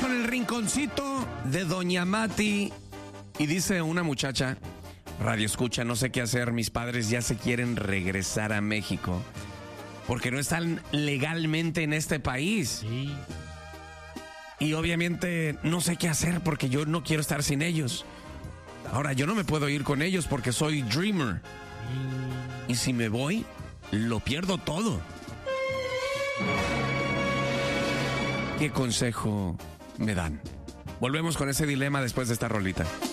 con el rinconcito de Doña Mati. Y dice una muchacha, radio escucha, no sé qué hacer, mis padres ya se quieren regresar a México porque no están legalmente en este país. Sí. Y obviamente no sé qué hacer porque yo no quiero estar sin ellos. Ahora, yo no me puedo ir con ellos porque soy dreamer. Y si me voy, lo pierdo todo. ¿Qué consejo me dan? Volvemos con ese dilema después de esta rolita.